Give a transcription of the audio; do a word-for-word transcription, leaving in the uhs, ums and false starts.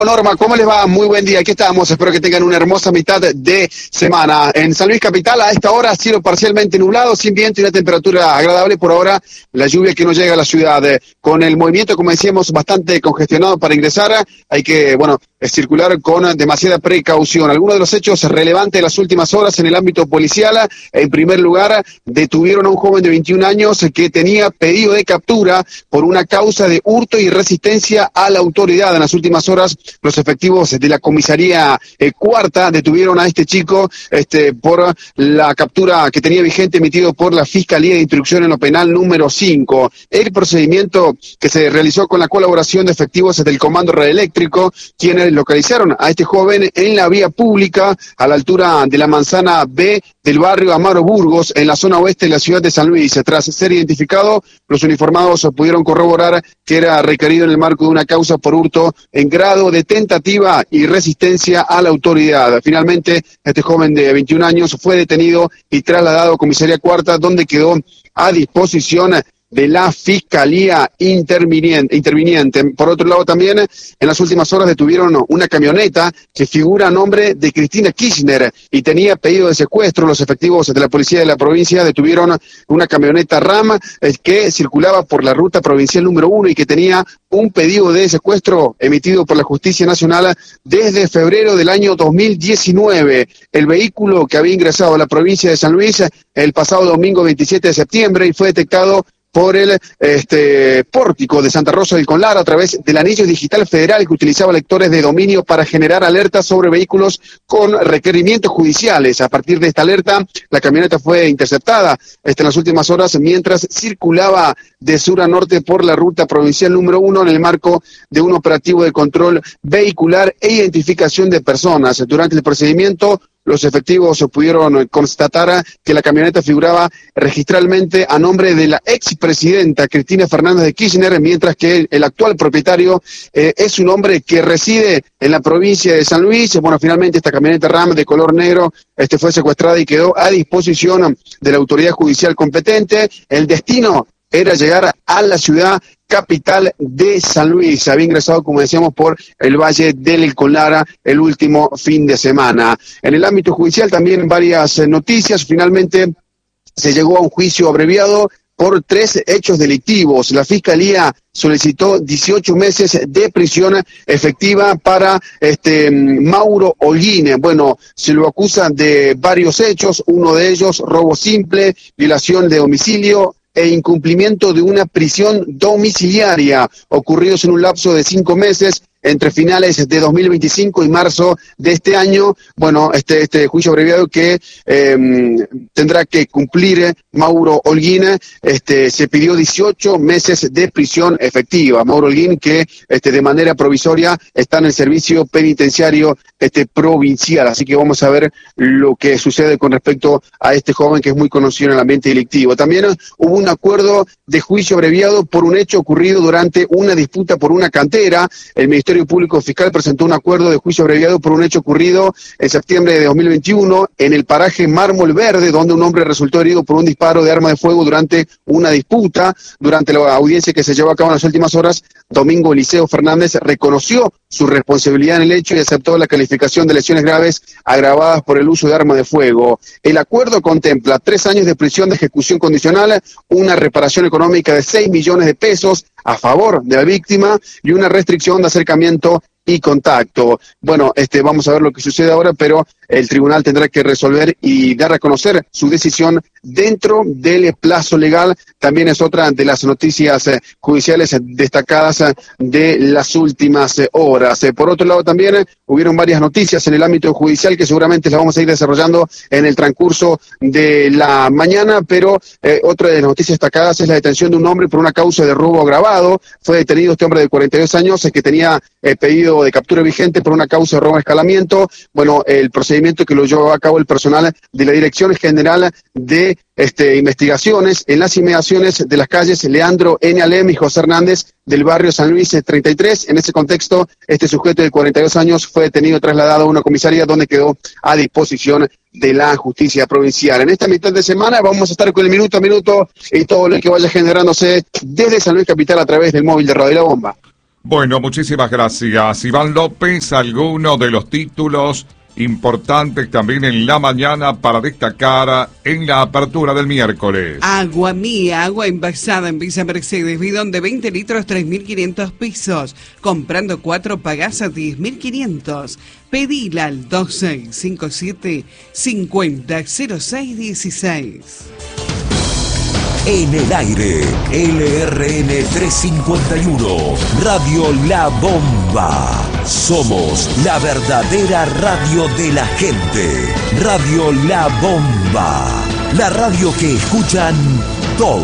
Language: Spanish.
Norma, ¿cómo les va? Muy buen día, aquí estamos, espero que tengan una hermosa mitad de semana. En San Luis Capital a esta hora cielo parcialmente nublado, sin viento y una temperatura agradable. Por ahora la lluvia que no llega a la ciudad, con el movimiento, como decíamos, bastante congestionado para ingresar, hay que, bueno, circular con demasiada precaución. Algunos de los hechos relevantes de las últimas horas en el ámbito policial: en primer lugar, detuvieron a un joven de veintiún años que tenía pedido de captura por una causa de hurto y resistencia a la autoridad. En las últimas horas, los efectivos de la comisaría eh, cuarta detuvieron a este chico este, por la captura que tenía vigente emitido por la Fiscalía de Instrucción en lo Penal número cinco. El procedimiento que se realizó con la colaboración de efectivos del Comando Radioeléctrico, quienes localizaron a este joven en la vía pública a la altura de la manzana B del barrio Amaro Burgos, en la zona oeste de la ciudad de San Luis. Tras ser identificado, los uniformados pudieron corroborar que era requerido en el marco de una causa por hurto en grado de tentativa y resistencia a la autoridad. Finalmente, este joven de veintiún años fue detenido y trasladado a comisaría cuarta, donde quedó a disposición de la Fiscalía interviniente, interviniente. Por otro lado, también en las últimas horas detuvieron una camioneta que figura a nombre de Cristina Kirchner y tenía pedido de secuestro. Los efectivos de la policía de la provincia detuvieron una camioneta RAM que circulaba por la ruta provincial número uno y que tenía un pedido de secuestro emitido por la Justicia Nacional desde febrero del año dos mil diecinueve. El vehículo que había ingresado a la provincia de San Luis el pasado domingo veintisiete de septiembre y fue detectado por el este, pórtico de Santa Rosa del Conlar a través del anillo digital federal que utilizaba lectores de dominio para generar alertas sobre vehículos con requerimientos judiciales. A partir de esta alerta, la camioneta fue interceptada este, en las últimas horas mientras circulaba de sur a norte por la ruta provincial número uno en el marco de un operativo de control vehicular e identificación de personas. Durante el procedimiento, los efectivos pudieron constatar que la camioneta figuraba registralmente a nombre de la expresidenta Cristina Fernández de Kirchner, mientras que el actual propietario eh, es un hombre que reside en la provincia de San Luis. Bueno, finalmente esta camioneta RAM de color negro este, fue secuestrada y quedó a disposición de la autoridad judicial competente. El destino era llegar a la ciudad capital de San Luis. Había ingresado, como decíamos, por el Valle del Conlara el último fin de semana. En el ámbito judicial también varias noticias. Finalmente se llegó a un juicio abreviado por tres hechos delictivos. La Fiscalía solicitó dieciocho meses de prisión efectiva para este Mauro Holguín. Bueno, se lo acusa de varios hechos, uno de ellos robo simple, violación de domicilio e incumplimiento de una prisión domiciliaria, ocurridos en un lapso de cinco meses entre finales de dos mil veinticinco y marzo de este año. Bueno, este, este juicio abreviado que eh, tendrá que cumplir Mauro Holguín, este, se pidió dieciocho meses de prisión efectiva. Mauro Holguín, que este, de manera provisoria está en el servicio penitenciario este, provincial. Así que vamos a ver lo que sucede con respecto a este joven que es muy conocido en el ambiente delictivo. También hubo un acuerdo de juicio abreviado por un hecho ocurrido durante una disputa por una cantera. El Ministerio Ministerio Público Fiscal presentó un acuerdo de juicio abreviado por un hecho ocurrido en septiembre de dos mil veintiuno en el paraje Mármol Verde, donde un hombre resultó herido por un disparo de arma de fuego durante una disputa. Durante la audiencia que se llevó a cabo en las últimas horas, Domingo Eliseo Fernández reconoció su responsabilidad en el hecho y aceptó la calificación de lesiones graves agravadas por el uso de arma de fuego. El acuerdo contempla tres años de prisión de ejecución condicional, una reparación económica de seis millones de pesos a favor de la víctima y una restricción de acercamiento y contacto. Bueno, este, vamos a ver lo que sucede ahora, pero el tribunal tendrá que resolver y dar a conocer su decisión dentro del plazo legal. También es otra de las noticias eh, judiciales destacadas eh, de las últimas eh, horas. Eh, por otro lado, también eh, hubieron varias noticias en el ámbito judicial que seguramente las vamos a ir desarrollando en el transcurso de la mañana, pero eh, otra de las noticias destacadas es la detención de un hombre por una causa de robo agravado. Fue detenido este hombre de cuarenta y dos años eh, que tenía eh, pedido de captura vigente por una causa de robo a escalamiento. Bueno, el procedimiento que lo llevó a cabo el personal de la Dirección General de este, Investigaciones en las inmediaciones de las calles Leandro N. Alem y José Hernández del barrio San Luis treinta y tres. En ese contexto, este sujeto de cuarenta y dos años fue detenido y trasladado a una comisaría donde quedó a disposición de la justicia provincial. En esta mitad de semana vamos a estar con el minuto a minuto y todo lo que vaya generándose desde San Luis Capital a través del móvil de Radio La Bomba. Bueno, muchísimas gracias. Iván López, algunos de los títulos importantes también en la mañana para destacar en la apertura del miércoles. Agua Mía, agua envasada en Villa Mercedes, bidón de veinte litros, tres mil quinientos pesos. Comprando cuatro pagás a diez mil quinientos. Pedila al dos seis cinco siete, cincuenta, cero seis dieciséis. En el aire, L R N trescientos cincuenta y uno, Radio La Bomba. Somos la verdadera radio de la gente. Radio La Bomba. La radio que escuchan todos.